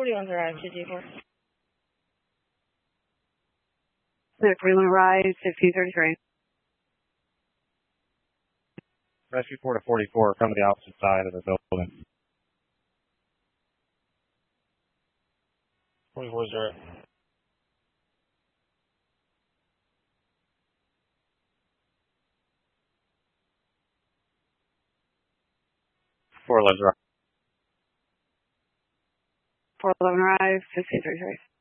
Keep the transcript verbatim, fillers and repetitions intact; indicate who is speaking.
Speaker 1: forty-one arrive, two G four.
Speaker 2: forty-one arrive, fifteen thirty-three.
Speaker 3: Rescue four to forty-four, come to the opposite side of the building.
Speaker 4: forty-four zero.
Speaker 3: four eleven arrive.
Speaker 2: four eleven arrive, fifteen thirty-three.